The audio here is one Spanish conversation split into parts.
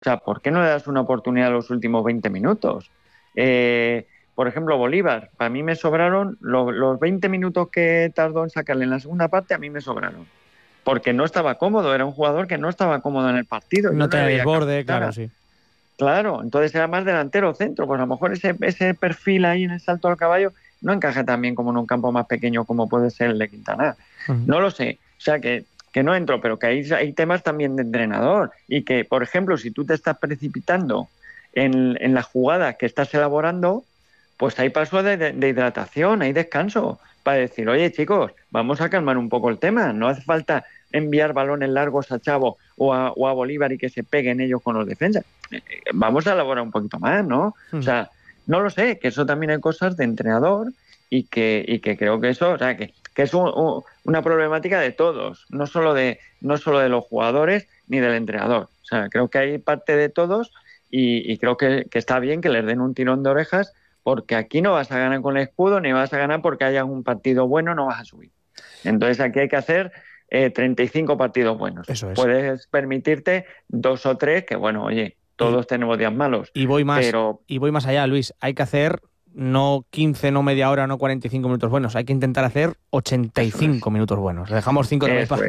O sea, ¿por qué no le das una oportunidad a los últimos 20 minutos? Por ejemplo, Bolívar, para mí me sobraron los 20 minutos que tardó en sacarle en la segunda parte, a mí me sobraron. Porque no estaba cómodo, era un jugador que no estaba cómodo en el partido. Yo No no le te veía desborde, claro, capacidad. sí. Claro, entonces era más delantero centro. Pues a lo mejor ese perfil ahí en el salto al caballo no encaja tan bien como en un campo más pequeño como puede ser el de Quintana. No lo sé. O sea, que no entro, pero que hay temas también de entrenador. Y que, por ejemplo, si tú te estás precipitando en la jugada que estás elaborando, pues hay paso de hidratación, hay descanso. Para decir, oye chicos, vamos a calmar un poco el tema. No hace falta enviar balones largos a Chavo o a Bolívar y que se peguen ellos con los defensas. Vamos a elaborar un poquito más, ¿no? O sea, no lo sé, que eso también hay cosas de entrenador y que creo que eso, o sea, que es una problemática de todos, no solo de los jugadores ni del entrenador. O sea, creo que hay parte de todos y creo que está bien que les den un tirón de orejas, porque aquí no vas a ganar con el escudo, ni vas a ganar porque haya un partido bueno, no vas a subir. Entonces aquí hay que hacer 35 partidos buenos. Eso es. Puedes permitirte 2 o 3 que, bueno, oye, todos tenemos días malos. Y voy más allá, Luis. Hay que hacer no 15, no media hora, no 45 minutos buenos. Hay que intentar hacer 85 minutos buenos. Dejamos 5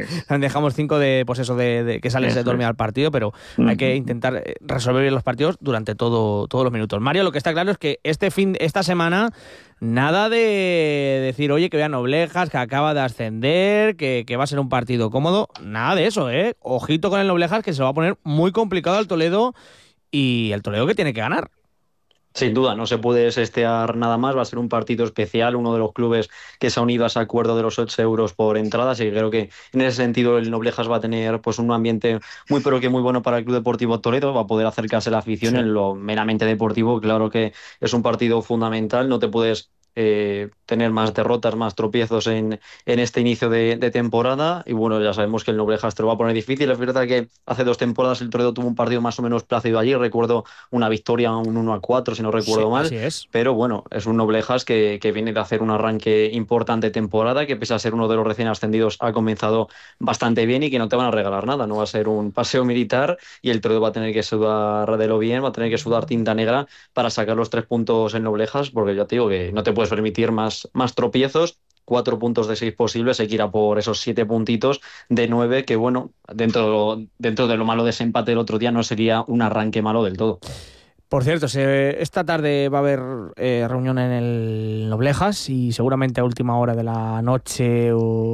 de pues eso, de que sales de dormir al partido, pero hay que intentar resolver bien los partidos durante todos los minutos. Mario, lo que está claro es que esta semana, nada de decir, oye, que vean Noblejas, que acaba de ascender, que va a ser un partido cómodo. Nada de eso, ¿eh? Ojito con el Noblejas, que se lo va a poner muy complicado al Toledo, y el Toledo que tiene que ganar. Sin duda, no se puede sestear nada más, va a ser un partido especial, uno de los clubes que se ha unido a ese acuerdo de los 8 euros por entrada, así que creo que en ese sentido el Noblejas va a tener pues un ambiente muy pero que muy bueno para el Club Deportivo Toledo, va a poder acercarse a la afición en lo meramente deportivo, claro que es un partido fundamental, no te puedes tener más derrotas, más tropiezos en este inicio de temporada, y bueno, ya sabemos que el Noblejas te lo va a poner difícil. Es verdad que hace 2 temporadas el Toledo tuvo un partido más o menos plácido allí, recuerdo una victoria, un 1-4 si no recuerdo mal, así es. Pero bueno, es un Noblejas que viene de hacer un arranque importante de temporada, que pese a ser uno de los recién ascendidos ha comenzado bastante bien y que no te van a regalar nada, no va a ser un paseo militar y el Toledo va a tener que sudar de lo bien, va a tener que sudar tinta negra para sacar los 3 puntos en Noblejas, porque ya te digo que no te puedes permitir más tropiezos. 4 puntos de 6 posibles, hay que ir a por esos 7 puntitos de 9, que bueno, dentro de lo malo de ese empate el otro día no sería un arranque malo del todo. Por cierto, esta tarde va a haber reunión en el Noblejas y seguramente a última hora de la noche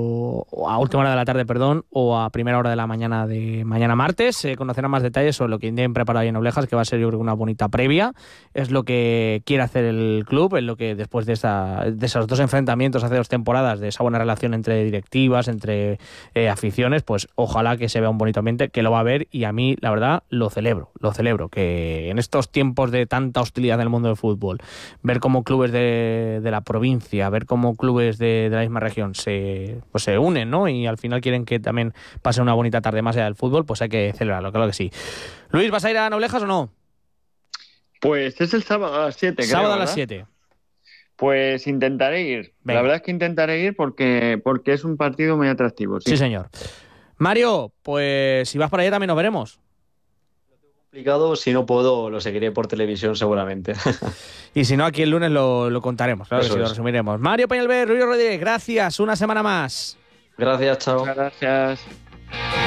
o a última hora de la tarde, perdón, o a primera hora de la mañana de mañana martes se conocerán más detalles sobre lo que tienen preparado ahí en Noblejas, que va a ser, yo creo, una bonita previa. Es lo que quiere hacer el club, es lo que después de esos 2 enfrentamientos hace 2 temporadas, de esa buena relación entre directivas, entre aficiones, pues ojalá que se vea un bonito ambiente, que lo va a ver, y a mí, la verdad, lo celebro, que en estos tiempos de tanta hostilidad en el mundo del fútbol, ver cómo clubes de la provincia, ver cómo clubes de la misma región se unen, ¿no? Y al final quieren que también pase una bonita tarde más allá del fútbol, pues hay que celebrarlo, claro que sí. Luis, ¿vas a ir a Noblejas o no? Pues es el sábado a las 7, creo, sábado a ¿verdad? las 7. Pues intentaré ir. Venga. La verdad es que intentaré ir porque es un partido muy atractivo. Sí, señor. Mario, pues si vas para allá también nos veremos. Complicado, si no puedo lo seguiré por televisión seguramente. Y si no, aquí el lunes lo contaremos, claro. Eso que sí, lo resumiremos. Mario Peñalver, Luis Rodríguez, gracias, una semana más. Gracias, chao. Muchas gracias.